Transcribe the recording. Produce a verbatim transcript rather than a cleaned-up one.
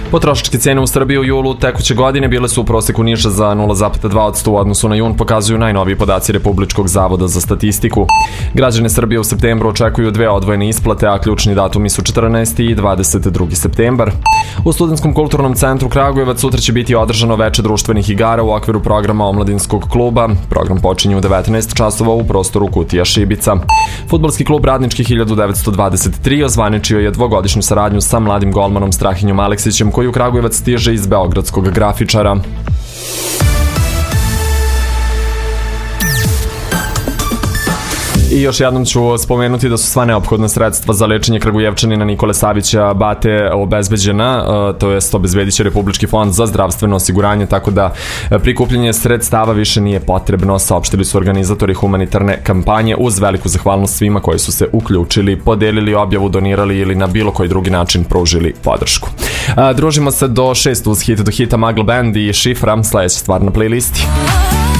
Potrošačke cijene u Srbiji u julu tekuće godine bile su u proseku niže za nula zarez dva posto u odnosu na jun, pokazuju najnoviji podaci Republičkog zavoda za statistiku. Građane Srbije u septembru očekuju dve odvojene isplate, a ključni datumi su četrnaesti i dvadeset drugi septembar. U Studentskom kulturnom centru Kragujevac sutra će biti održano veče društvenih igara u okviru programa Omladinskog kluba. Program počinje u devetnaest časova u prostoru Kutija Šibica. Fudbalski klub Radnički hiljadu devetsto dvadeset tri ozvaničio je dvogodišnju saradnju sa mladim golmanom Strahinjom Aleksićem, koji u Kragujevac stiže iz beogradskog Grafičara. I još jednom ću spomenuti da su sva neophodna sredstva za lečenje Kragujevčanina Nikole Savića Bate obezbeđena, to jest obezbedit će Republički fond za zdravstveno osiguranje, tako da prikupljanje sredstava više nije potrebno, saopštili su organizatori humanitarne kampanje, uz veliku zahvalnost svima koji su se uključili, podelili objavu, donirali ili na bilo koji drugi način pružili podršku. Družimo se do šest uz hit do hita Magla Band i Šifra, sledeća stvar na playlisti.